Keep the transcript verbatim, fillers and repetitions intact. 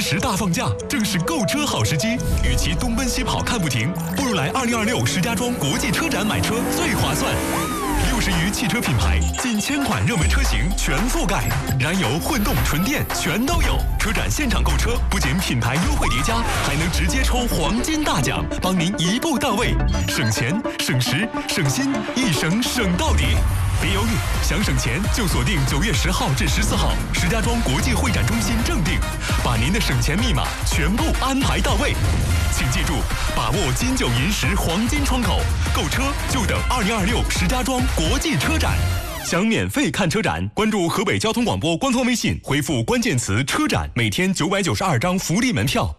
十大放假，正是购车好时机。与其东奔西跑看不停，不如来二零二六石家庄国际车展买车最划算。六十余汽车品牌，近千款热门车型全覆盖，燃油、混动、纯电全都有。车展现场购车，不仅品牌优惠叠加，还能直接抽黄金大奖，帮您一步到位，省钱、省时、省心，一省省到底。别犹豫，想省钱就锁定九月十号至十四号，石家庄国际会展中心正定，把您的省钱密码全部安排到位。请记住，把握金九银十黄金窗口，购车就等二零二六石家庄国际车展。想免费看车展，关注河北交通广播官方微信，回复关键词“车展”，每天九百九十二张福利门票。